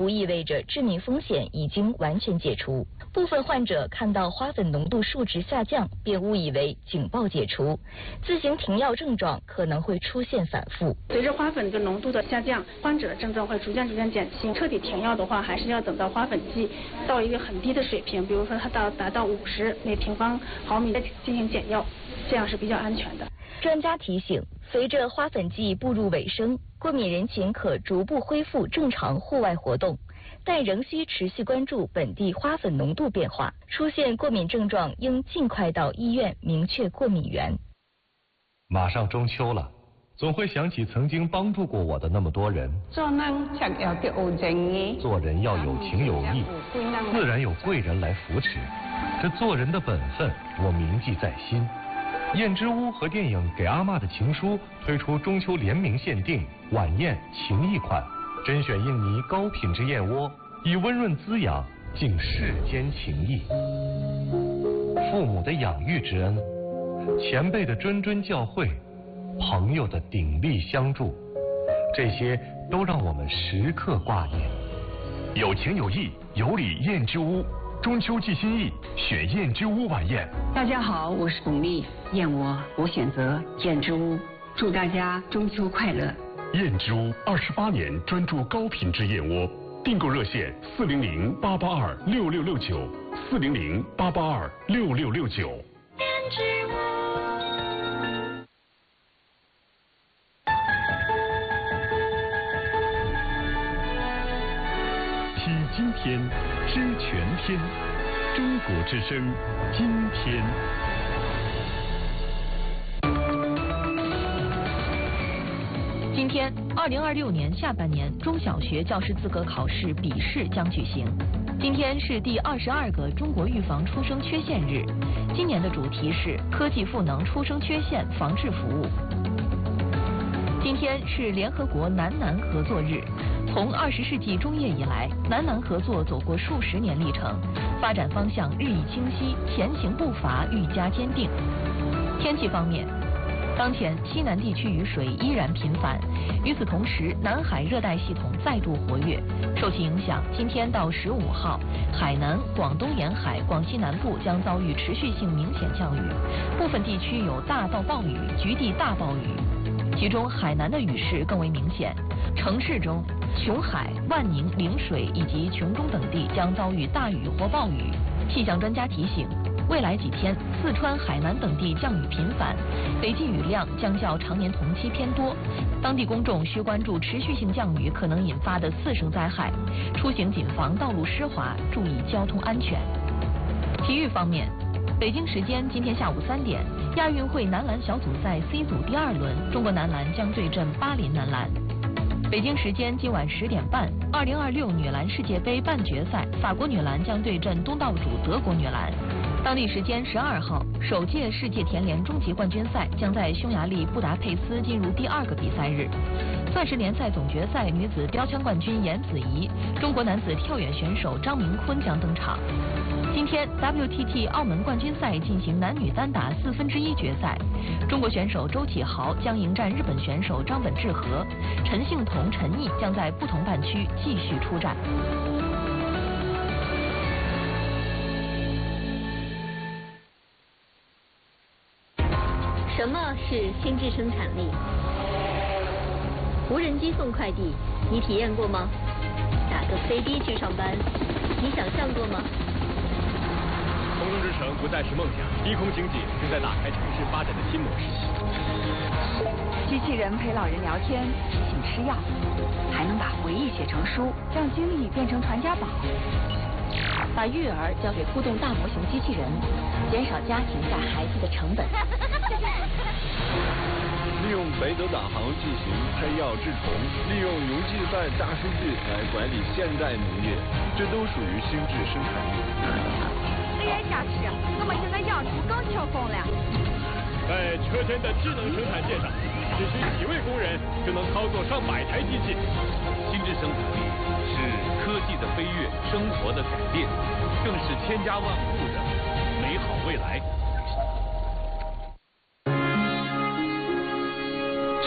不意味着致命风险已经完全解除。部分患者看到花粉浓度数值下降，便误以为警报解除，自行停药症状可能会出现反复。 随着花粉的浓度的下降，患者的症状会逐渐减轻。彻底停药的话，还是要等到花粉剂到一个很低的水平，比如说它达到50每平方毫米再进行减药，这样是比较安全的。 专家提醒，随着花粉季步入尾声，过敏人群可逐步恢复正常户外活动，但仍需持续关注本地花粉浓度变化。出现过敏症状，应尽快到医院明确过敏源。 马上中秋了，总会想起曾经帮助过我的那么多人。做人要有情有义，自然有贵人来扶持。这做人的本分，我铭记在心。燕之屋和电影《给阿嬷的情书》推出中秋联名限定晚宴情谊款，甄选印尼高品质燕窝，以温润滋养敬世间情谊。父母的养育之恩，前辈的谆谆教诲，朋友的鼎力相助，这些都让我们时刻挂念。有情有义，有礼燕之屋，中秋寄心意，选燕之屋晚宴。 大家好，我是巩俐，燕窝我选择燕之屋，祝大家中秋快乐。 燕之屋28年专注高品质燕窝，订购热线400-882-6669，400-882-6669。 燕之屋。 听今天，知全天，中国之声，今天。 今天，2026年下半年中小学教师资格考试笔试将举行。今天是第22个中国预防出生缺陷日，今年的主题是科技赋能出生缺陷防治服务。今天是联合国南南合作日。从20世纪中叶以来，南南合作走过数十年历程，发展方向日益清晰，前行步伐愈加坚定。天气方面，当前西南地区雨水依然频繁，与此同时，南海热带系统再度活跃。受其影响，今天到15号，海南、广东沿海、广西南部将遭遇持续性明显降雨，部分地区有大到暴雨、局地大暴雨。其中海南的雨势更为明显，城市中琼海、万宁、陵水以及琼中等地将遭遇大雨或暴雨。气象专家提醒，未来几天四川、海南等地降雨频繁，累计雨量将较常年同期偏多，当地公众需关注持续性降雨可能引发的4声灾害，出行谨防道路湿滑，注意交通安全。体育方面，北京时间今天下午3点，亚运会男篮小组赛 C 组第2轮，中国男篮将对阵巴林男篮。北京时间今晚10点半，2026女篮世界杯半决赛，法国女篮将对阵东道主德国女篮。当地时间12号，首届世界田联终极冠军赛将在匈牙利布达佩斯进入第2个比赛日。钻石联赛总决赛女子标枪冠军颜子怡，中国男子跳远选手张明坤将登场。今天 WTT 澳门冠军赛进行男女单打1/4决赛，中国选手周启豪将迎战日本选手张本智和，陈幸同、陈毅将在不同半区继续出战。 什么是心智生产力？无人机送快递，你体验过吗？打个飞的去上班，你想象过吗？ 空中之城不再是梦想，低空经济正在打开城市发展的新模式。 机器人陪老人聊天，提醒吃药，还能把回忆写成书，让经历变成传家宝。 把育儿交给互动大模型机器人，减少家庭带孩子的成本。 利用北斗导航进行配药治虫，利用云计算大数据来管理现代农业，这都属于心智生产力。 这样下去，我们现在要出更秋风了。 在车间的智能生产线上，只需几位工人就能操作上百台机器。 心智生产力是科技的飞跃，生活的改变，更是千家万户的美好未来。 这里是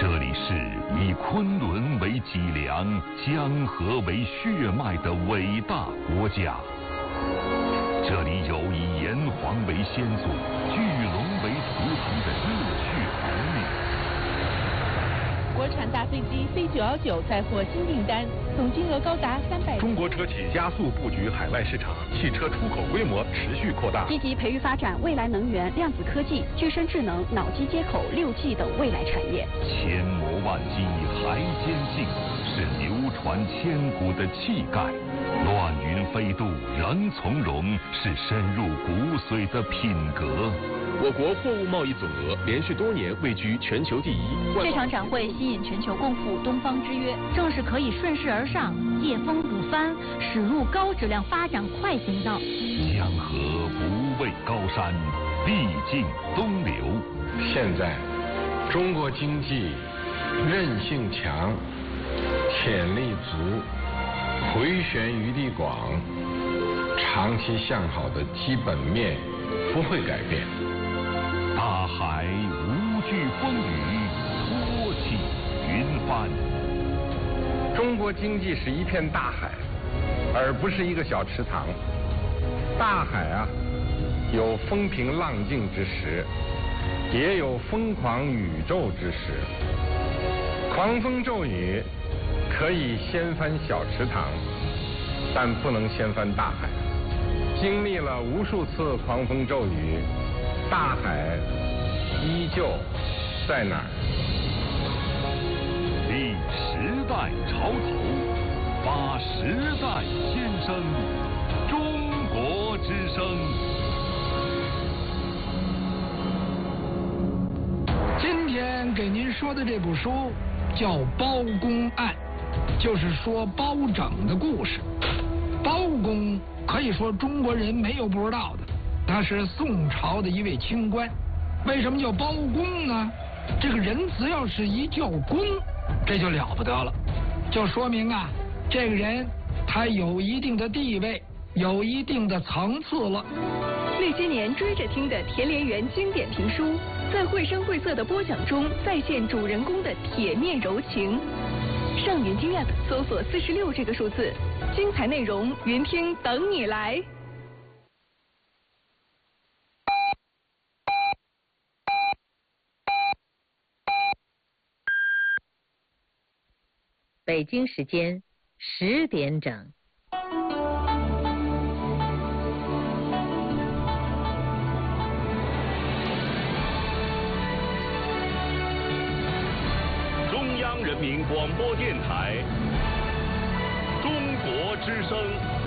是以昆仑为脊梁、江河为血脉的伟大国家。这里有以炎黄为先祖、巨龙为图腾的热血红命。 国产大飞机 C919 再获新订单，总金额高达300。 中国车企加速布局海外市场，汽车出口规模持续扩大。 积极培育发展未来能源、量子科技、具身智能、脑机接口、6G 等未来产业。 千磨万击还坚劲，是流传千古的气概。乱云飞渡人从容，是深入骨髓的品格。 我国货物贸易总额连续多年位居全球第一。 这场展会吸引全球共赴东方之约，正是可以顺势而上、借风补帆，驶入高质量发展快行道。 江河不畏高山，必尽东流。 现在，中国经济韧性强，潜力足，回旋余地广，长期向好的基本面不会改变。 大海无惧风雨，托起云帆。 中国经济是一片大海，而不是一个小池塘。大海啊，有风平浪静之时，也有疯狂宇宙之时。狂风骤雨可以掀翻小池塘，但不能掀翻大海。经历了无数次狂风骤雨，大海依旧在哪儿？ 立时代潮头，发时代先声，中国之声。 今天给您说的这部书叫《包公案》，就是说包拯的故事。包公可以说中国人没有不知道的，他是宋朝的一位清官。为什么叫包公呢？这个人只要是一叫公，这就了不得了，就说明啊，这个人他有一定的地位，有一定的层次了。 那些年追着听的田连元经典评书，在绘声绘色的播讲中再现主人公的铁面柔情。上云听 App 搜索46这个数字，精彩内容云听等你来。 北京时间10点整。 中央人民广播电台，中国之声。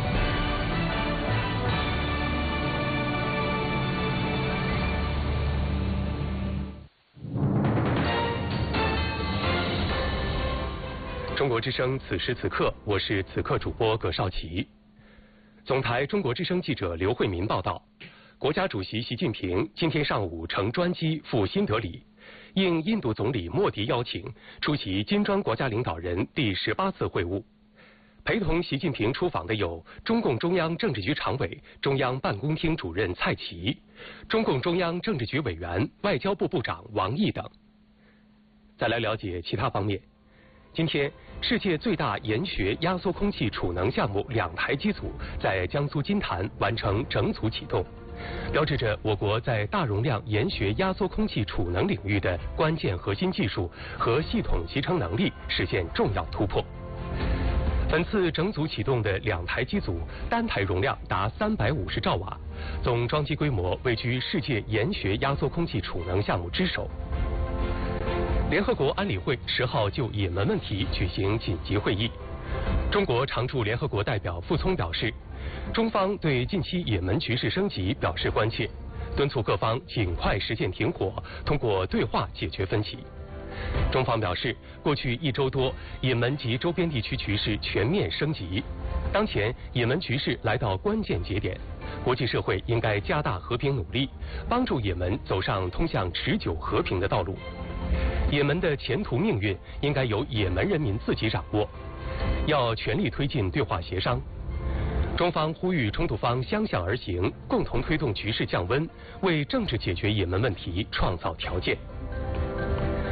中国之声，此时此刻，我是此刻主播葛绍奇。总台中国之声记者刘慧民报道，国家主席习近平今天上午乘专机赴新德里，应印度总理莫迪邀请，出席金砖国家领导人第18次会晤。陪同习近平出访的有中共中央政治局常委、中央办公厅主任蔡奇，中共中央政治局委员、外交部部长王毅等。再来了解其他方面。今天，世界最大研学压缩空气储能项目2台机组在江苏金坛完成整组启动，标志着我国在大容量研学压缩空气储能领域的关键核心技术和系统集成能力实现重要突破。本次整组启动的2台机组，单台容量达350兆瓦，总装机规模位居世界研学压缩空气储能项目之首。联合国安理会10号就也门问题举行紧急会议。中国常驻联合国代表傅聪表示，中方对近期也门局势升级表示关切，敦促各方尽快实现停火，通过对话解决分歧。中方表示，过去1周多，也门及周边地区局势全面升级，当前也门局势来到关键节点，国际社会应该加大和平努力，帮助也门走上通向持久和平的道路。也门的前途命运应该由也门人民自己掌握，要全力推进对话协商。中方呼吁冲突方相向而行，共同推动局势降温，为政治解决也门问题创造条件。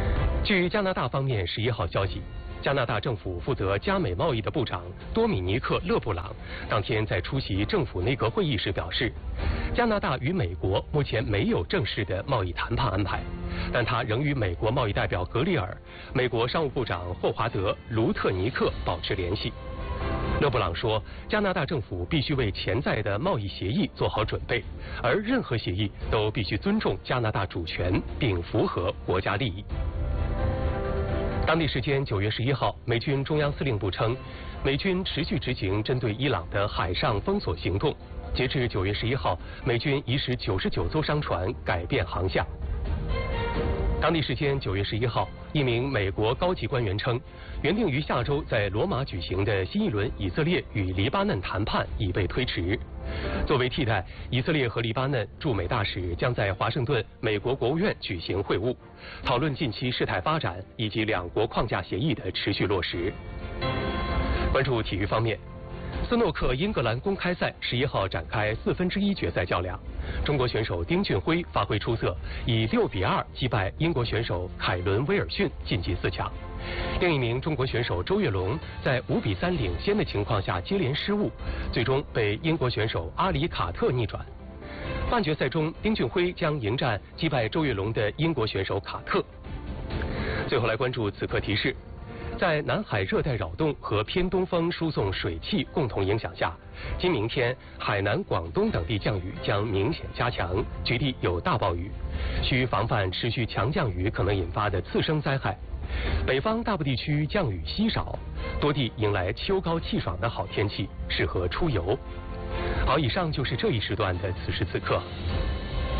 据加拿大方面11号消息，加拿大政府负责加美贸易的部长多米尼克·勒布朗当天在出席政府内阁会议时表示，加拿大与美国目前没有正式的贸易谈判安排，但他仍与美国贸易代表格里尔、美国商务部长霍华德·卢特尼克保持联系。勒布朗说，加拿大政府必须为潜在的贸易协议做好准备，而任何协议都必须尊重加拿大主权并符合国家利益。当地时间9月11号，美军中央司令部称，美军持续执行针对伊朗的海上封锁行动。截至9月11号，美军已使99艘商船改变航向。当地时间9月11号，一名美国高级官员称，原定于下周在罗马举行的新一轮以色列与黎巴嫩谈判已被推迟。作为替代，以色列和黎巴嫩驻美大使将在华盛顿美国国务院举行会晤，讨论近期事态发展以及两国框架协议的持续落实。关注体育方面，斯诺克英格兰公开赛11号展开1/4决赛较量，中国选手丁俊晖发挥出色，以6-2击败英国选手凯伦·威尔逊晋级4强。另一名中国选手周跃龙在5-3领先的情况下接连失误，最终被英国选手阿里卡特逆转。半决赛中，丁俊晖将迎战击败周跃龙的英国选手卡特。最后来关注此刻提示。在南海热带扰动和偏东风输送水汽共同影响下，今明天海南、广东等地降雨将明显加强，局地有大暴雨，需防范持续强降雨可能引发的次生灾害。北方大部地区降雨稀少，多地迎来秋高气爽的好天气，适合出游。好，以上就是这一时段的此时此刻。